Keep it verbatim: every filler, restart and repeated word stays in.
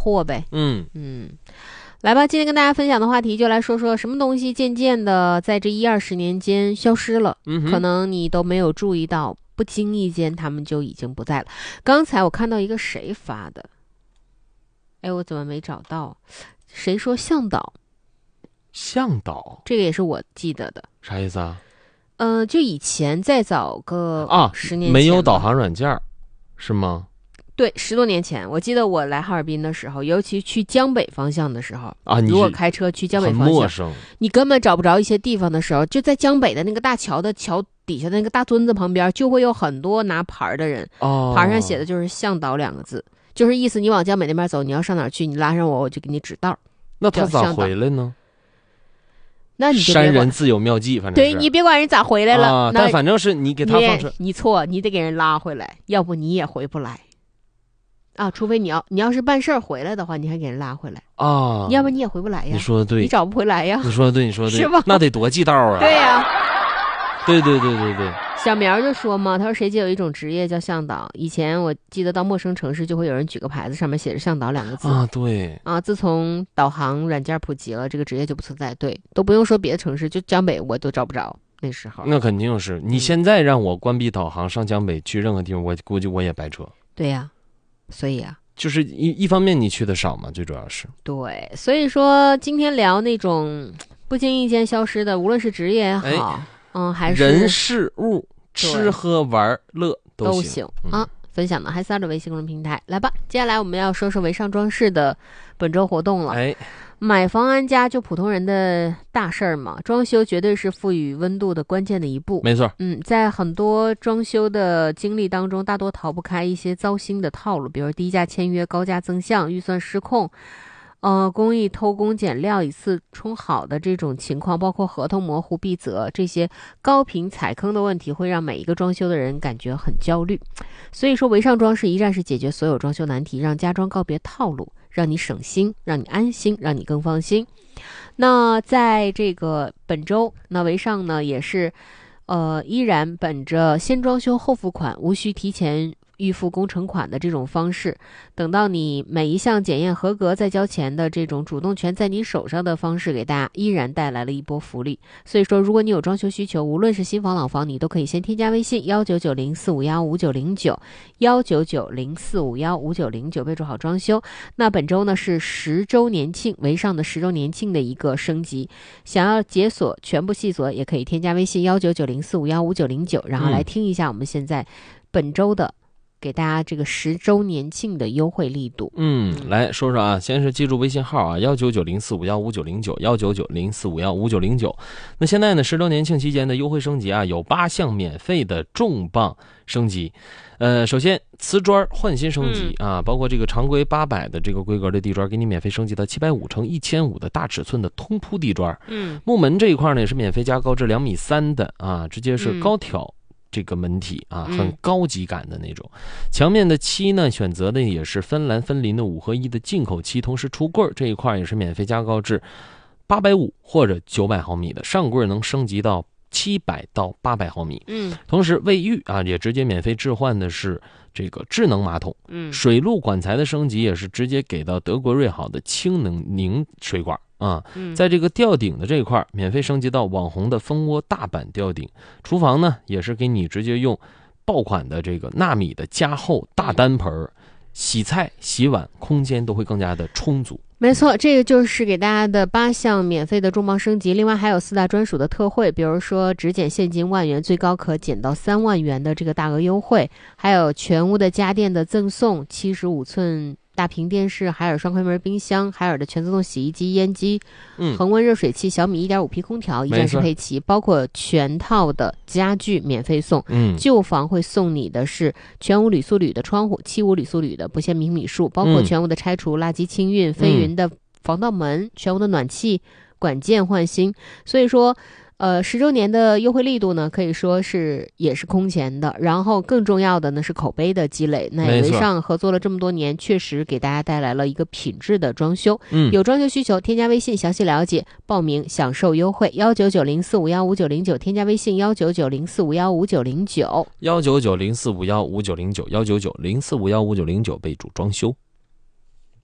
货呗。 嗯嗯，来吧，今天跟大家分享的话题就来说说什么东西渐渐的在这一二十年间消失了， 嗯， 可能你都没有注意到，不经意间他们就已经不在了。刚才我看到一个谁发的，哎，我怎么没找到？谁说向导？ 向导这个也是我记得的。 啥意思啊？ 嗯、呃，就以前再早个啊， 十年前没有导航软件是吗？ 对，十多年前，我记得我来哈尔滨的时候，尤其去江北方向的时候啊，你如果开车去江北很方向， 陌生， 你根本找不着一些地方的时候，就在江北的那个大桥的桥底下的那个大墩子旁边，就会有很多拿牌的人， 哦， 牌上写的就是向导两个字，就是意思你往江北那边走，你要上哪儿去，你拉上我，我就给你指道。 那他咋回来呢？ 那你就山别管人自有妙计，反正对你别管人咋回来了， 啊， 那但反正是你给他放车， 你错，你得给人拉回来，要不你也回不来啊。除非你要你要是办事儿回来的话，你还给人拉回来啊， 要不你也回不来呀。 你说的对， 你找不回来呀。 你说的对，你说的对， 是吧？ 那得多记道啊。 对呀、啊， 对对对对对。 小苗就说嘛，他说谁家有一种职业叫向导，以前我记得到陌生城市就会有人举个牌子，上面写着向导两个字啊。对啊，自从导航软件普及了，这个职业就不存在。对，都不用说别的城市，就江北我都找不着。那时候那肯定是你现在让我关闭导航上江北去任何地方，我估计我也白车。 对呀、啊，所以啊， 就是一一方面你去的少嘛，最主要是对，所以说今天聊那种不经意间消失的，无论是职业也好， 哎、 嗯，还是人事物。吃喝玩乐都行, 都行、嗯、啊！分享的还是二的微信公众平台，来吧。接下来我们要说说唯上装饰的本周活动了。 哎， 买房安家就普通人的大事儿嘛，装修绝对是赋予温度的关键的一步。 没错， 嗯，在很多装修的经历当中，大多逃不开一些糟心的套路，比如低价签约、高价增项、预算失控。呃，工艺偷工减料一次冲好的这种情况，包括合同模糊必责，这些高频踩坑的问题，会让每一个装修的人感觉很焦虑。所以说，唯上装饰一站式解决所有装修难题，让家装告别套路，让你省心，让你安心，让你更放心。那在这个本周，那唯上呢也是，呃，依然本着先装修后付款，无需提前预付工程款的这种方式，等到你每一项检验合格再交钱的这种主动权在你手上的方式，给大家依然带来了一波福利。所以说，如果你有装修需求，无论是新房老房，你都可以先添加微信幺九九零四五幺五九零九幺九九零四五幺五九零九，备注好装修。那本周呢是十周年庆，唯上的十周年庆的一个升级，想要解锁全部细则，也可以添加微信幺九九零四五幺五九零九，然后来听一下我们现在本周的给大家这个十周年庆的优惠力度。 嗯，来说说啊，先是记住微信号啊，幺九九零四五幺五九零九，幺九九零四五幺五九零九。那现在呢，十周年庆期间的优惠升级啊，有八项免费的重磅升级。呃，首先瓷砖换新升级、嗯、啊，包括这个常规八百的这个规格的地砖，给你免费升级到七百五乘一千五的大尺寸的通铺地砖。 嗯， 木门这一块呢也是免费加高至两米三的啊，直接是高挑。嗯这个门体啊，很高级感的那种。嗯、墙面的漆呢，选择的也是芬兰芬林的五合一的进口漆，同时橱柜这一块也是免费加高至八百五或者九百毫米的，上柜能升级到七百到八百毫米。 嗯， 同时卫浴啊也直接免费置换的是这个智能马桶。 嗯， 水路管材的升级也是直接给到德国瑞好的氢能凝水管。啊，在这个吊顶的这一块免费升级到网红的蜂窝大版吊顶。厨房呢也是给你直接用爆款的这个纳米的加厚大单盆，洗菜洗碗空间都会更加的充足。 没错，这个就是给大家的八项免费的重磅升级，另外还有四大专属的特惠，比如说只减现金万元，最高可减到三万元的这个大额优惠，还有全屋的家电的赠送，七十五寸大屏电视，海尔双开门冰箱，海尔的全自动洗衣机、烟机， 嗯， 恒温热水器，小米 一点五 P 空调，一站式配齐，包括全套的家具免费送。 嗯， 旧房会送你的是全屋铝塑铝的窗户，漆屋铝塑铝的不限平米数，包括全屋的拆除、垃圾清运、飞云的防盗门，全屋的暖气管件换新。所以说呃，十周年的优惠力度呢，可以说是也是空前的。然后更重要的呢是口碑的积累。那唯上合作了这么多年，确实给大家带来了一个品质的装修。 嗯， 有装修需求，添加微信详细了解，报名享受优惠。幺九九零四五幺五九零九，添加微信幺九九零四五幺五九零九， 幺九九零四五幺五九零九，幺九九零四五幺五九零九，备注装修。